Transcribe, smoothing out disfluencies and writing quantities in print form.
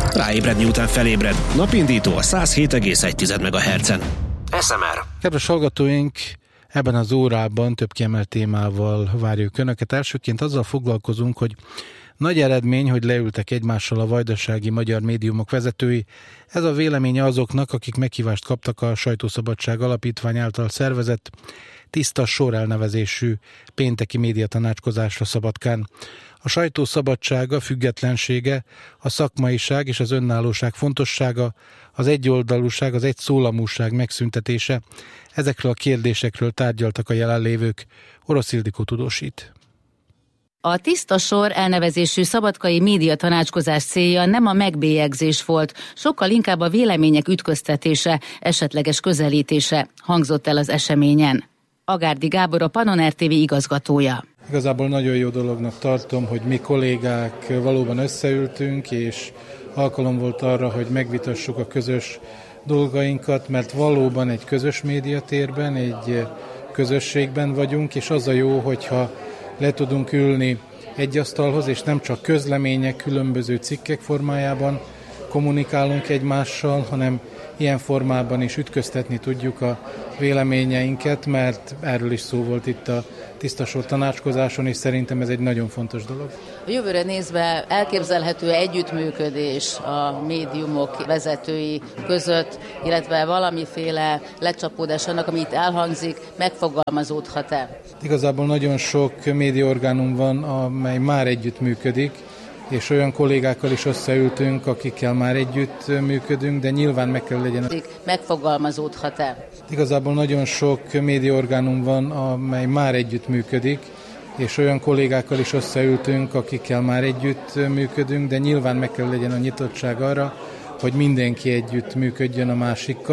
Ráébredni után felébred. Napindító a 107,1 MHz-en. SMR. Kedves hallgatóink, ebben az órában több kiemelt témával várjuk Önöket. Elsőként azzal foglalkozunk, hogy nagy eredmény, hogy leültek egymással a vajdasági magyar médiumok vezetői. Ez a véleménye azoknak, akik meghívást kaptak a Sajtószabadság Alapítvány által szervezett Tiszta Sor elnevezésű pénteki médiatanácskozásra Szabadkán. A sajtó szabadsága, függetlensége, a szakmaiság és az önállóság fontossága, az egyoldalúság, az egyszólamúság megszüntetése. Ezekről a kérdésekről tárgyaltak a jelenlévők. Orosz Ildikó tudósít. A Tiszta Sor elnevezésű szabadkai médiatanácskozás célja nem a megbélyegzés volt, sokkal inkább a vélemények ütköztetése, esetleges közelítése hangzott el az eseményen. Agárdi Gábor, a Pannon RTV igazgatója. Igazából nagyon jó dolognak tartom, hogy mi kollégák valóban összeültünk, és alkalom volt arra, hogy megvitassuk a közös dolgainkat, mert valóban egy közös médiatérben, egy közösségben vagyunk, és az a jó, hogyha le tudunk ülni egy asztalhoz, és nem csak közlemények, különböző cikkek formájában kommunikálunk egymással, hanem ilyen formában is ütköztetni tudjuk a véleményeinket, mert erről is szó volt itt a Tiszta Sor tanácskozáson, és szerintem ez egy nagyon fontos dolog. A jövőre nézve elképzelhető együttműködés a médiumok vezetői között, illetve valamiféle lecsapódás annak, ami itt elhangzik, megfogalmazódhat-e? Igazából nagyon sok médiaorgánum van, amely már együttműködik, és olyan kollégákkal is összeültünk, akikkel már együtt működünk, de nyilván meg kell legyen... Megfogalmazódhat-e? Igazából nagyon sok médiaorgánum van, amely már együtt működik, és olyan kollégákkal is összeültünk, akikkel már együtt működünk, de nyilván meg kell legyen a nyitottság arra, hogy mindenki együtt működjön a másikkal.